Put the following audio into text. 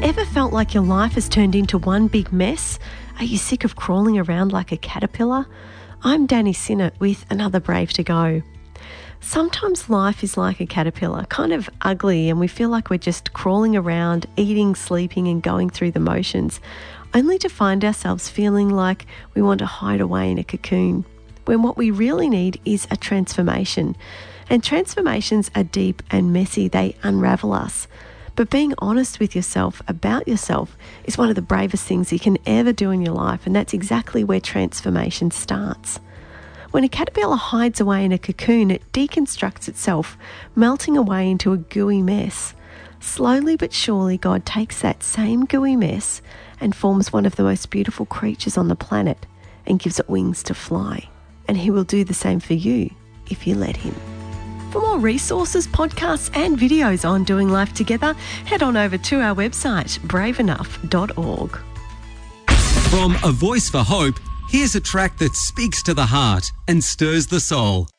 Ever felt like your life has turned into one big mess? Are you sick of crawling around like a caterpillar? I'm Danny Sinnott with another Brave to Go. Sometimes life is like a caterpillar, kind of ugly, and we feel like we're just crawling around, eating, sleeping and going through the motions, only to find ourselves feeling like we want to hide away in a cocoon, when what we really need is a transformation. And transformations are deep and messy, they unravel us. But being honest with yourself about yourself is one of the bravest things you can ever do in your life, and that's exactly where transformation starts. When a caterpillar hides away in a cocoon, it deconstructs itself, melting away into a gooey mess. Slowly but surely, God takes that same gooey mess and forms one of the most beautiful creatures on the planet and gives it wings to fly. And He will do the same for you if you let Him. For more resources, podcasts and videos on doing life together, head on over to our website, braveenough.org. From A Voice for Hope, here's a track that speaks to the heart and stirs the soul.